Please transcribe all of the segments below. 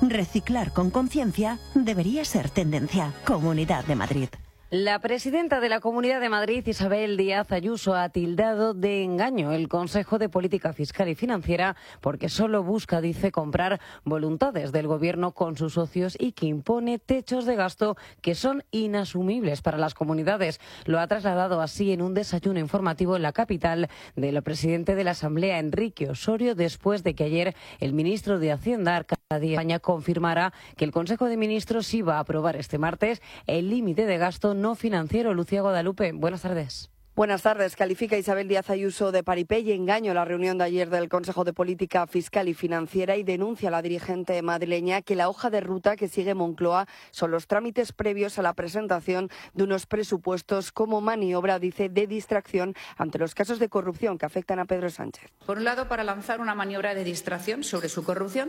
Reciclar con conciencia debería ser tendencia. Comunidad de Madrid. La presidenta de la Comunidad de Madrid, Isabel Díaz Ayuso, ha tildado de engaño el Consejo de Política Fiscal y Financiera porque solo busca, dice, comprar voluntades del Gobierno con sus socios y que impone techos de gasto que son inasumibles para las comunidades. Lo ha trasladado así en un desayuno informativo en la capital del presidente de la Asamblea, Enrique Osorio, después de que ayer el ministro de Hacienda, Arcadio España, confirmara que el Consejo de Ministros iba a aprobar este martes el límite de gasto no financiero. Lucía Guadalupe, buenas tardes. Buenas tardes. Califica Isabel Díaz Ayuso de paripé y engaño la reunión de ayer del Consejo de Política Fiscal y Financiera y denuncia a la dirigente madrileña que la hoja de ruta que sigue Moncloa son los trámites previos a la presentación de unos presupuestos como maniobra, dice, de distracción ante los casos de corrupción que afectan a Pedro Sánchez. Por un lado, para lanzar una maniobra de distracción sobre su corrupción.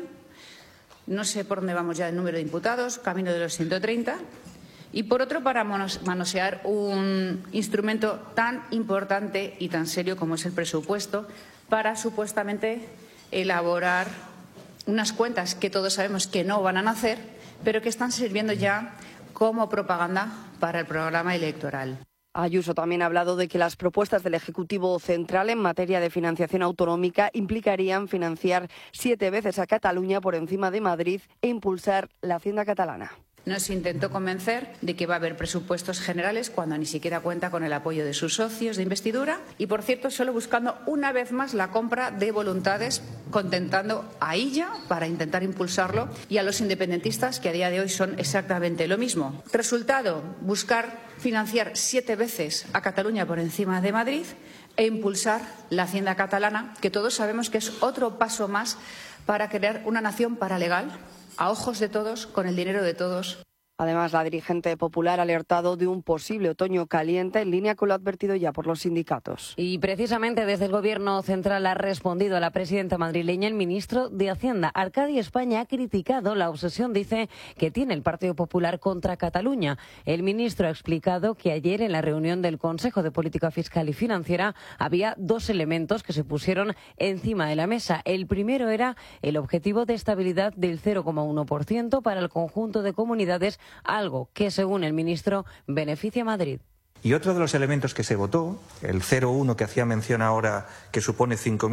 No sé por dónde vamos ya del número de imputados, camino de los 130. Y por otro, para manosear un instrumento tan importante y tan serio como es el presupuesto, para supuestamente elaborar unas cuentas que todos sabemos que no van a nacer, pero que están sirviendo ya como propaganda para el programa electoral. Ayuso también ha hablado de que las propuestas del Ejecutivo Central en materia de financiación autonómica implicarían financiar 7 veces a Cataluña por encima de Madrid e impulsar la Hacienda catalana. Nos intentó convencer de que va a haber presupuestos generales cuando ni siquiera cuenta con el apoyo de sus socios de investidura y, por cierto, solo buscando una vez más la compra de voluntades, contentando a ella para intentar impulsarlo y a los independentistas, que a día de hoy son exactamente lo mismo. Resultado, buscar financiar 7 veces a Cataluña por encima de Madrid e impulsar la Hacienda catalana, que todos sabemos que es otro paso más para crear una nación paralegal, a ojos de todos, con el dinero de todos. Además, la dirigente popular ha alertado de un posible otoño caliente en línea con lo advertido ya por los sindicatos. Y precisamente desde el Gobierno central ha respondido a la presidenta madrileña el ministro de Hacienda. Arcadio España ha criticado la obsesión, dice, que tiene el Partido Popular contra Cataluña. El ministro ha explicado que ayer en la reunión del Consejo de Política Fiscal y Financiera había 2 elementos que se pusieron encima de la mesa. El primero era el objetivo de estabilidad del 0,1% para el conjunto de comunidades, algo que, según el ministro, beneficia a Madrid. Y otro de los elementos que se votó, el 0,1 que hacía mención ahora, que supone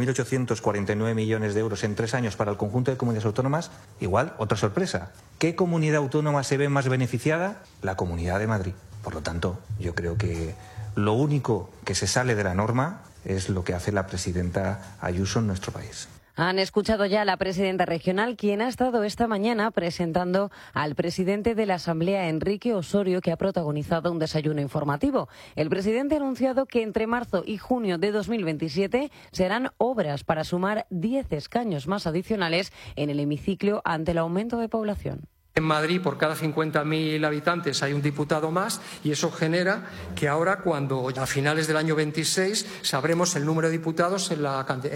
5.849 millones de euros en 3 años para el conjunto de comunidades autónomas, igual, otra sorpresa. ¿Qué comunidad autónoma se ve más beneficiada? La Comunidad de Madrid. Por lo tanto, yo creo que lo único que se sale de la norma es lo que hace la presidenta Ayuso en nuestro país. Han escuchado ya a la presidenta regional, quien ha estado esta mañana presentando al presidente de la Asamblea, Enrique Osorio, que ha protagonizado un desayuno informativo. El presidente ha anunciado que entre marzo y junio de 2027 se harán obras para sumar 10 escaños más adicionales en el hemiciclo ante el aumento de población. En Madrid, por cada 50.000 habitantes hay un diputado más y eso genera que ahora, cuando a finales del año 26 sabremos el número de diputados en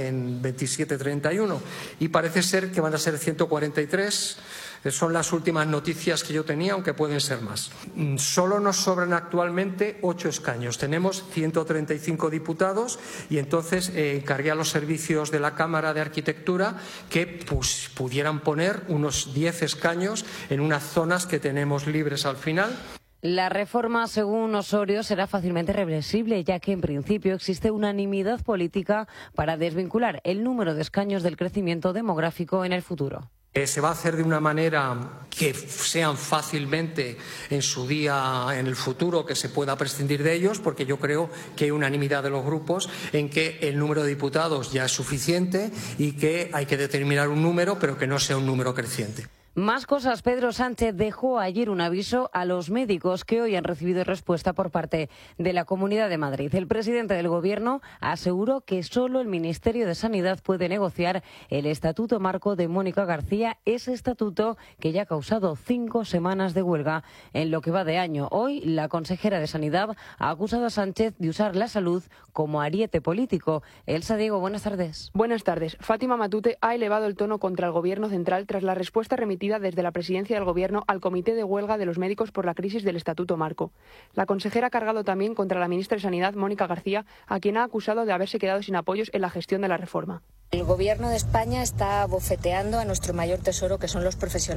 27-31 y parece ser que van a ser 143. Son las últimas noticias que yo tenía, aunque pueden ser más. Solo nos sobran actualmente 8 escaños. Tenemos 135 diputados y entonces encargué a los servicios de la Cámara de Arquitectura que pudieran poner unos 10 escaños en unas zonas que tenemos libres al final. La reforma, según Osorio, será fácilmente reversible, ya que en principio existe unanimidad política para desvincular el número de escaños del crecimiento demográfico en el futuro. Se va a hacer de una manera que sean fácilmente en su día, en el futuro, que se pueda prescindir de ellos, porque yo creo que hay unanimidad de los grupos en que el número de diputados ya es suficiente y que hay que determinar un número, pero que no sea un número creciente. Más cosas. Pedro Sánchez dejó ayer un aviso a los médicos que hoy han recibido respuesta por parte de la Comunidad de Madrid. El presidente del Gobierno aseguró que solo el Ministerio de Sanidad puede negociar el estatuto marco de Mónica García, ese estatuto que ya ha causado 5 semanas de huelga en lo que va de año. Hoy la consejera de Sanidad ha acusado a Sánchez de usar la salud como ariete político. Elsa Diego, buenas tardes. Buenas tardes. Fátima Matute ha elevado el tono contra el Gobierno central tras la respuesta remitida desde la presidencia del Gobierno al Comité de Huelga de los Médicos por la crisis del Estatuto Marco. La consejera ha cargado también contra la ministra de Sanidad, Mónica García, a quien ha acusado de haberse quedado sin apoyos en la gestión de la reforma. El Gobierno de España está bofeteando a nuestro mayor tesoro, que son los profesionales.